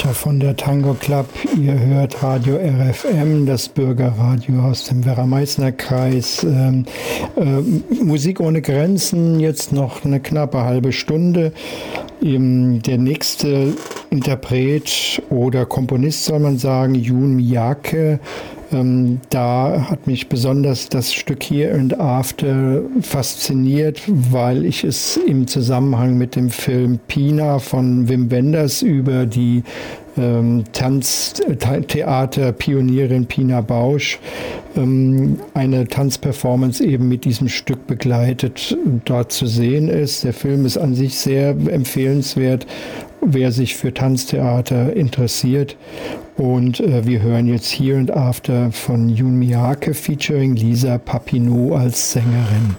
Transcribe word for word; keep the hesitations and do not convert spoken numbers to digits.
Sascha von der Tango Club. Ihr hört Radio R F M, das Bürgerradio aus dem Werra-Meißner-Kreis. Ähm, äh, Musik ohne Grenzen, jetzt noch eine knappe halbe Stunde. Ähm, der nächste Interpret oder Komponist, soll man sagen, Jun Miyake. Ähm, da hat mich besonders das Stück Here and After fasziniert, weil ich es im Zusammenhang mit dem Film Pina von Wim Wenders über die ähm, Tanztheater-Pionierin Pina Bausch ähm, eine Tanzperformance eben mit diesem Stück begleitet dort zu sehen ist. Der Film ist an sich sehr empfehlenswert, wer sich für Tanztheater interessiert. Und äh, wir hören jetzt Here and After von Jun Miyake featuring Lisa Papineau als Sängerin.